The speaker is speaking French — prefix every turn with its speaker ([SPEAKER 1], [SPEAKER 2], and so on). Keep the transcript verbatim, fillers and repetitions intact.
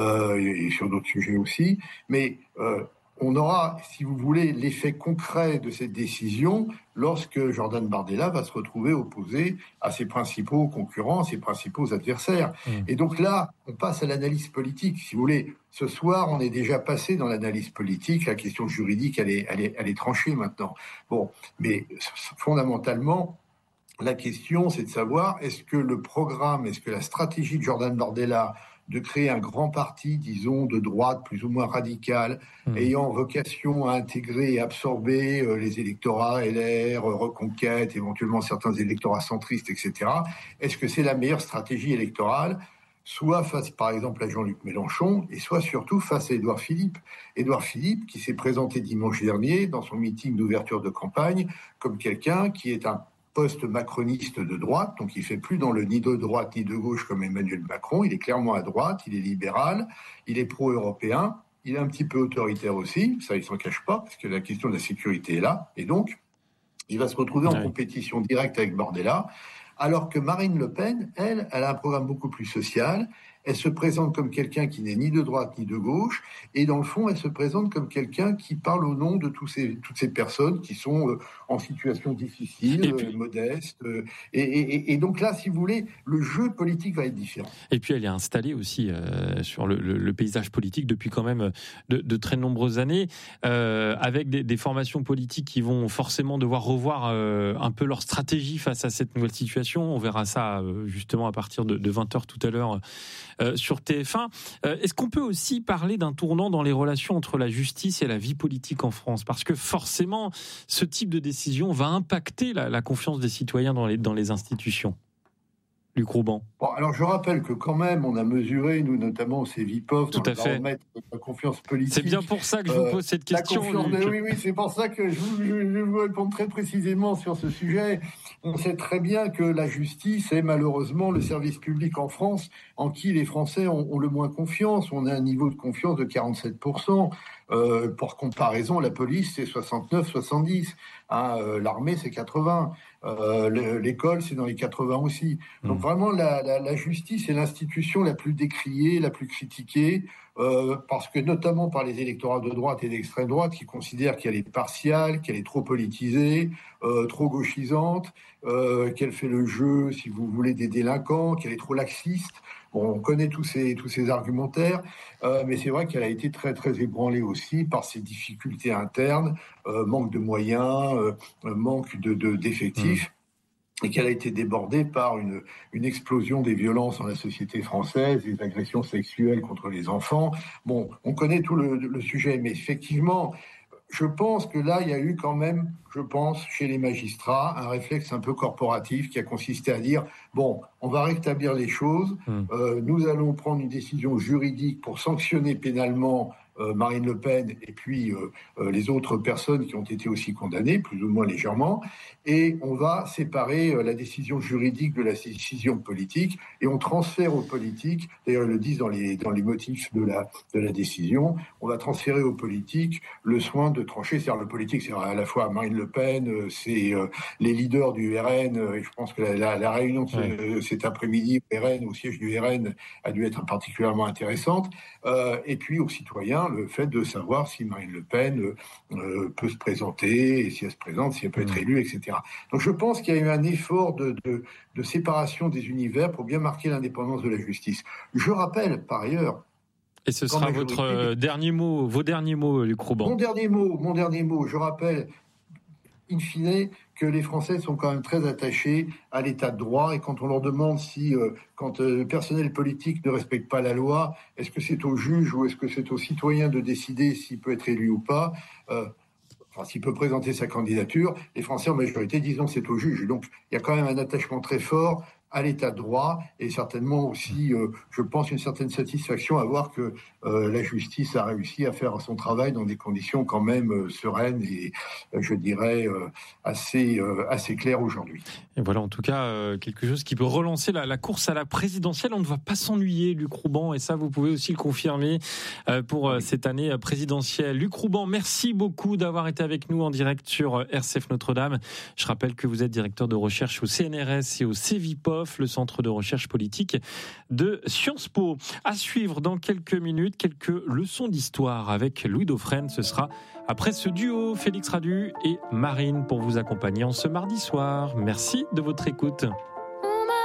[SPEAKER 1] euh, et sur d'autres sujets aussi. Mais euh, on aura, si vous voulez, l'effet concret de cette décision lorsque Jordan Bardella va se retrouver opposé à ses principaux concurrents, à ses principaux adversaires. Mmh. Et donc là, on passe à l'analyse politique. Si vous voulez, ce soir, on est déjà passé dans l'analyse politique. La question juridique, elle est, elle est, elle est tranchée maintenant. Bon, mais fondamentalement, la question, c'est de savoir, est-ce que le programme, est-ce que la stratégie de Jordan Bardella de créer un grand parti, disons, de droite plus ou moins radical, mmh. ayant vocation à intégrer et absorber euh, les électorats L R, euh, Reconquête, éventuellement certains électorats centristes, et cetera. Est-ce que c'est la meilleure stratégie électorale, soit face, par exemple, à Jean-Luc Mélenchon, et soit surtout face à Édouard Philippe. Édouard Philippe, qui s'est présenté dimanche dernier dans son meeting d'ouverture de campagne, comme quelqu'un qui est un post-macroniste de droite, donc il ne fait plus dans le ni de droite ni de gauche comme Emmanuel Macron, il est clairement à droite, il est libéral, il est pro-européen, il est un petit peu autoritaire aussi, ça il ne s'en cache pas, parce que la question de la sécurité est là, et donc il va se retrouver en oui. compétition directe avec Bardella, alors que Marine Le Pen, elle, elle a un programme beaucoup plus social. Elle se présente comme quelqu'un qui n'est ni de droite ni de gauche, et dans le fond, elle se présente comme quelqu'un qui parle au nom de tous ces, toutes ces personnes qui sont euh, en situation difficile, puis, euh, modeste. Euh, et, et, et donc là, si vous voulez, le jeu politique va être différent.
[SPEAKER 2] Et puis elle est installée aussi euh, sur le, le, le paysage politique depuis quand même de, de très nombreuses années, euh, avec des, des formations politiques qui vont forcément devoir revoir euh, un peu leur stratégie face à cette nouvelle situation. On verra ça euh, justement à partir de, de vingt heures tout à l'heure. Euh, sur T F un. Euh, est-ce qu'on peut aussi parler d'un tournant dans les relations entre la justice et la vie politique en France ? Parce que forcément, ce type de décision va impacter la, la confiance des citoyens dans les, dans les institutions. Luc Rouban.
[SPEAKER 1] Bon, alors je rappelle que quand même, on a mesuré, nous notamment au Cevipof, dans le baromètre de la confiance politique.
[SPEAKER 2] C'est bien pour ça que je vous pose cette question.
[SPEAKER 1] Euh, de, oui, oui, c'est pour ça que je, je, je vais vous répondre très précisément sur ce sujet. On sait très bien que la justice est malheureusement le service public en France en qui les Français ont, ont le moins confiance. On a un niveau de confiance de quarante-sept pour cent. Euh, pour comparaison, la police, c'est soixante-neuf soixante-dix. Hein, euh, l'armée, c'est quatre-vingts. Euh, l'école, c'est dans les quatre-vingts aussi. Donc mmh. vraiment, la, la, la justice est l'institution la plus décriée, la plus critiquée, euh, parce que notamment par les électorats de droite et d'extrême droite qui considèrent qu'elle est partiale, qu'elle est trop politisée, euh, trop gauchisante, euh, qu'elle fait le jeu, si vous voulez, des délinquants, qu'elle est trop laxiste. Bon, on connaît tous ces, tous ces argumentaires, euh, mais c'est vrai qu'elle a été très, très ébranlée aussi par ses difficultés internes, euh, manque de moyens, euh, manque de, de, d'effectifs, mmh. et qu'elle a été débordée par une, une explosion des violences dans la société française, des agressions sexuelles contre les enfants. Bon, on connaît tout le, le sujet, mais effectivement, je pense que là, il y a eu quand même, je pense, chez les magistrats, un réflexe un peu corporatif qui a consisté à dire, bon, on va rétablir les choses, mmh. euh, nous allons prendre une décision juridique pour sanctionner pénalement euh, Marine Le Pen et puis euh, euh, les autres personnes qui ont été aussi condamnées, plus ou moins légèrement, et on va séparer euh, la décision juridique de la décision politique, et on transfère aux politiques, d'ailleurs ils le disent dans les, dans les motifs de la, de la décision, on va transférer aux politiques le soin de trancher, c'est-à-dire le politique, c'est à la fois Marine Le Pen, euh, c'est euh, les leaders du R N, euh, et je pense que la, la, la réunion de ouais. ce, cet après-midi au R N, au siège du R N, a dû être particulièrement intéressante, euh, et puis aux citoyens, le fait de savoir si Marine Le Pen euh, peut se présenter, et si elle se présente, si elle peut être élue, et cetera. Donc je pense qu'il y a eu un effort de, de, de séparation des univers pour bien marquer l'indépendance de la justice. Je rappelle, par ailleurs...
[SPEAKER 2] Et ce sera votre euh, dernier mot, vos derniers mots, Luc Rouban.
[SPEAKER 1] Mon dernier mot, mon dernier mot, je rappelle, in fine, que les Français sont quand même très attachés à l'état de droit, et quand on leur demande si, euh, quand euh, le personnel politique ne respecte pas la loi, est-ce que c'est au juge ou est-ce que c'est au citoyen de décider s'il peut être élu ou pas, euh, enfin s'il peut présenter sa candidature, les Français en majorité disent non, c'est au juge. Donc il y a quand même un attachement très fort à l'état de droit, et certainement aussi, euh, je pense, une certaine satisfaction à voir que euh, la justice a réussi à faire son travail dans des conditions quand même euh, sereines et, euh, je dirais, euh, assez, euh, assez claires aujourd'hui.
[SPEAKER 2] Et voilà, en tout cas, euh, quelque chose qui peut relancer la, la course à la présidentielle. On ne va pas s'ennuyer, Luc Rouban, et ça, vous pouvez aussi le confirmer euh, pour euh, cette année présidentielle. Luc Rouban, merci beaucoup d'avoir été avec nous en direct sur R C F Notre-Dame. Je rappelle que vous êtes directeur de recherche au C N R S et au Cevipof. F, le centre de recherche politique de Sciences Po. À suivre dans quelques minutes, quelques leçons d'histoire avec Louis Dauphren. Ce sera après ce duo, Félix Radu et Marine, pour vous accompagner en ce mardi soir. Merci de votre écoute.